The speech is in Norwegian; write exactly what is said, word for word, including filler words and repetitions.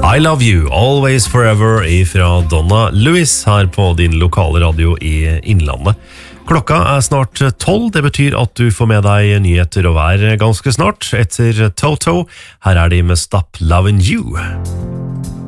I Love You, Always Forever ifra Donna Lewis her på din lokale radio i Innlandet. Klokka er snart tolv, det betyr at du får med deg nyheter og vær ganske snart. Etter Toto, her er de med Stop Loving You.